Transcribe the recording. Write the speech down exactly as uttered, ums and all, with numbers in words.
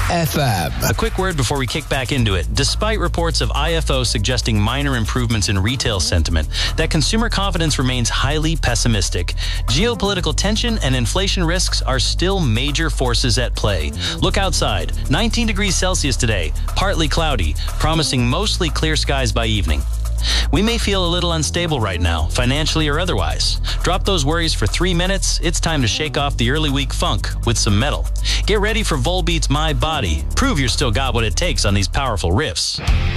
F M. A quick word before we kick back into it. Despite reports of I F O suggesting minor improvements in retail sentiment, that consumer confidence remains highly pessimistic. Geopolitical tension and inflation risks are still major forces at play. Look outside. nineteen degrees Celsius today, partly cloudy, promising mostly clear skies by evening. We may feel a little unstable right now, financially or otherwise. Drop those worries for three minutes. It's time to shake off the early week funk with some metal. Get ready for Volbeat's My Body. Prove you still got what it takes on these powerful riffs.